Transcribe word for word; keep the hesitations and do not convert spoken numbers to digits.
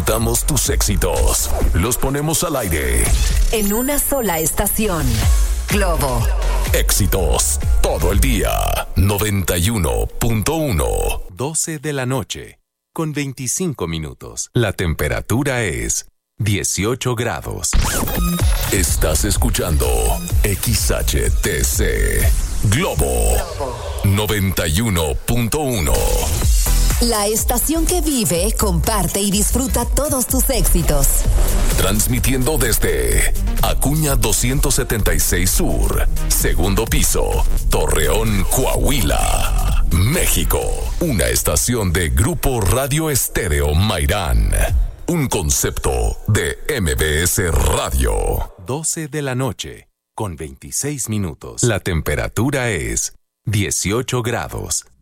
contamos tus éxitos. Los ponemos al aire. En una sola estación. Globo. Éxitos todo el día. noventa y uno punto uno. doce de la noche, con veinticinco minutos. La temperatura es dieciocho grados. Estás escuchando X H T C Globo noventa y uno punto uno. La estación que vive, comparte y disfruta todos tus éxitos. Transmitiendo desde Acuña doscientos setenta y seis Sur, segundo piso, Torreón, Coahuila, México. Una estación de Grupo Radio Estéreo Mairán. Un concepto de M B S Radio. doce de la noche, con veintiséis minutos. La temperatura es dieciocho grados.